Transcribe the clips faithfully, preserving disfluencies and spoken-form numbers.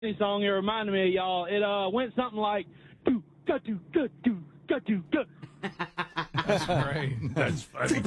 song. It reminded me of y'all. It uh went something like do go do go do go do go. That's great. That's funny.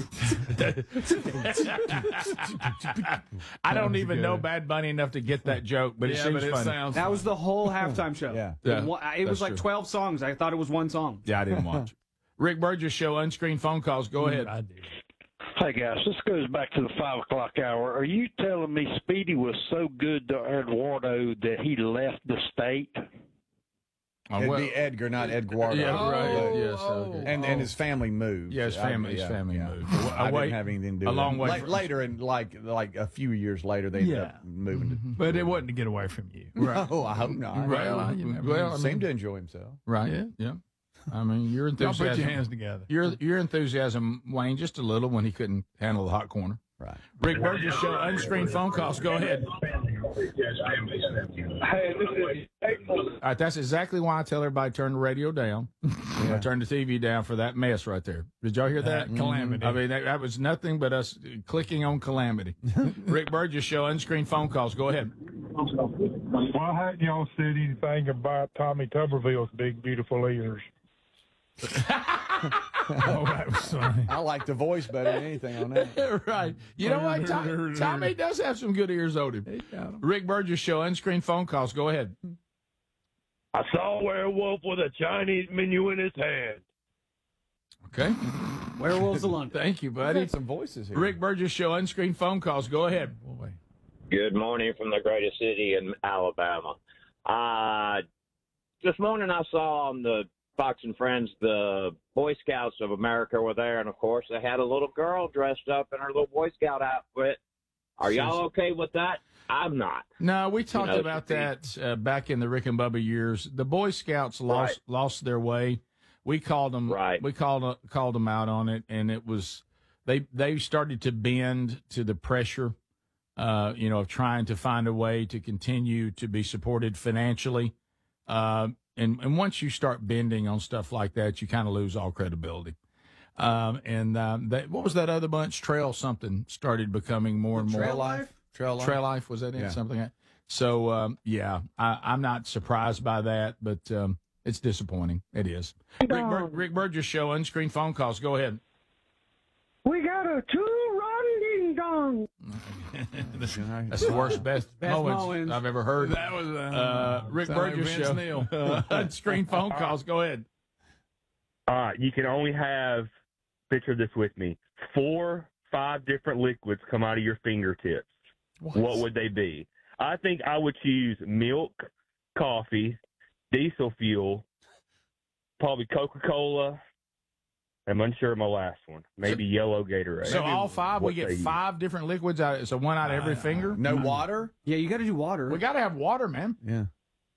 I don't even know Bad Bunny enough to get that joke, but it yeah, seems but it funny. sounds That funny. was the whole halftime show. Yeah. It, Yeah, wa- it was that's like true. twelve songs. I thought it was one song. Yeah, I didn't watch. Rick Burgess Show, unscreened phone calls. Go ahead. I did. Hey guys, this goes back to the five o'clock hour. Are you telling me Speedy was so good to Eduardo that he left the state? Oh, It'd well, be Edgar, not Eduardo. yeah, right. But- yes. oh. Okay. And and his family moved. Yeah, his family- his yeah, family yeah. moved. I Away- didn't have anything to do a with long it. way La- from- later, and like like a few years later, they ended Yeah. up moving to. But it wasn't to get away from you. Right. Oh, I hope not. Well, you never well, know. I seemed mean, to enjoy himself. right. Yeah. Yeah. I mean, your Y'all put your enthusiasm. hands together. Your your enthusiasm waned just a little when he couldn't handle the hot corner. Right. Rick Burgess Show, unscreened phone calls. Go ahead. Hey, this is All right, that's exactly why I tell everybody to turn the radio down. I turn the T V down for that mess right there. Did y'all hear that? That calamity. I mean, that, that was nothing but us clicking on calamity. Rick Burgess Show, unscreened phone calls. Go ahead. Why hadn't y'all said anything about Tommy Tuberville's big, beautiful ears? Oh, that was funny. I like the voice better than anything on that. Right. You know what? Tom, Tommy does have some good ears on him. Rick Burgess Show, unscreened phone calls. Go ahead. I saw a werewolf with a Chinese menu in his hand. Okay. Werewolves of London. Thank you, We've buddy. had some voices here. Rick Burgess Show, unscreened phone calls. Go ahead. Boy. Good morning from the greatest city in Alabama. Uh, this morning I saw on the Fox and Friends the Boy Scouts of America were there, and of course they had a little girl dressed up in her little Boy Scout outfit. Are y'all okay with that? I'm not. No, we talked know, about the- that uh, back in the Rick and Bubba years. The Boy Scouts lost Right. lost their way. We called them. Right. We called uh, called them out on it, and it was they they started to bend to the pressure, uh, you know, of trying to find a way to continue to be supported financially. Uh, and and once you start bending on stuff like that, you kind of lose all credibility. Um, and um, that, what was that other bunch? Trail something started becoming more and more. Trail Life? Trail Life? Trail Life, was that it? Yeah. Something like that? So, um, yeah, I, I'm not surprised by that, but um, it's disappointing. It is. Rick, Bur- Rick Burgess Show, unscreened phone calls. Go ahead. We got a two-run ding-dong. That's the worst, best, Best moments, moments. I've ever heard. That was uh, Uh, Rick sound like Burgess Vince Show, Neil. uh, unscreened phone calls. Go ahead. All right, you can only have, picture this with me, four, five different liquids come out of your fingertips. What would they be? I think I would choose milk, coffee, diesel fuel, probably Coca-Cola. I'm unsure of my last one. Maybe yellow Gatorade. So all five, we What get they use. five different liquids out. So one out of every finger. No water? Yeah, you got to do water. We got to have water, man. Yeah.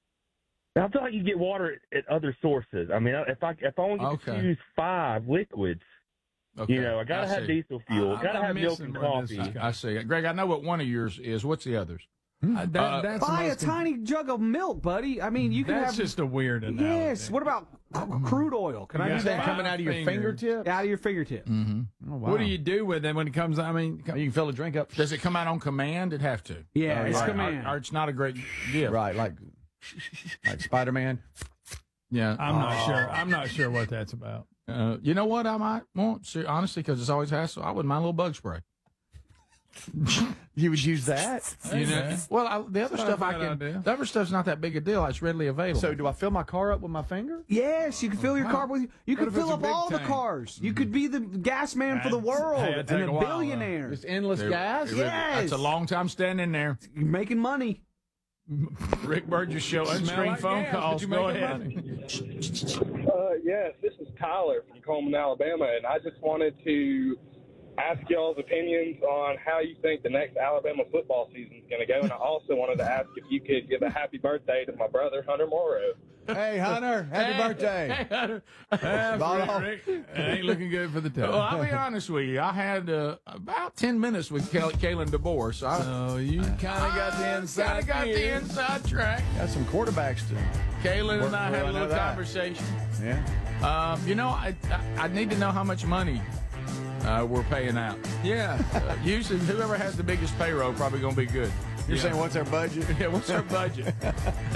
I feel like you get water at, at other sources. I mean, if I if I only get Okay. to choose five liquids, Okay. you know, I gotta I have see. diesel fuel, I'm gotta have milk missing and where this coffee. is I see. Greg, I know what one of yours is. What's the others? Uh, that, Uh, that's the Buy a most- tiny jug of milk, buddy. I mean, you can That's have. just a weird analogy. Yes. What about c- crude oil? Can I Yeah. do Is that that? coming out of your Fingers. fingertips? Out of your fingertip. Mm-hmm. Oh, wow. What do you do with it when it comes? I mean, You can fill a drink up. Does it come out on command? It'd have to. Yeah, Oh, it's yeah. command. Or, or it's not a great gift. Right, like like Spider-Man. Yeah. I'm not sure. I'm not sure what that's about. Uh, you know what I might want? See, honestly, because it's always hassle. I wouldn't mind a little bug spray. You would use that? You know, well, I, the other Not a stuff I bad can. idea. The other stuff's not that big a deal. It's readily available. So do I fill my car up with my finger? Yes, you can fill your car with. You What can if fill it's a up big all the tank? cars. You could be the gas man for the That's- world hey, and that'd take a a while, though. billionaire. Just endless There- gas? there- Yes. That's a long time standing there. You're making money. Rick Burgess Show, Smell unscreened like phone gas, calls. but you Go making ahead. money. Uh, yes, this is Tyler from Coleman, Alabama, and I just wanted to ask y'all's opinions on how you think the next Alabama football season is going to go, and I also wanted to ask if you could give a happy birthday to my brother, Hunter Morrow. Hey, Hunter, happy Hey, birthday. hey, Hunter. Ah, Rick, Rick, it ain't looking good for the Well, toe. I'll be honest with you. I had uh, about ten minutes with Kay- Kalen DeBoer, so I So you kind of got the kind inside. of got the view. inside track. Got some quarterbacks to. Kalen Where- and I where had I a know little that? conversation. Yeah. Um, you know, I, I I need to know how much money uh, we're paying out. Yeah. Uh, usually, whoever has the biggest payroll probably going to be good. You're saying what's our budget? Yeah, what's our budget?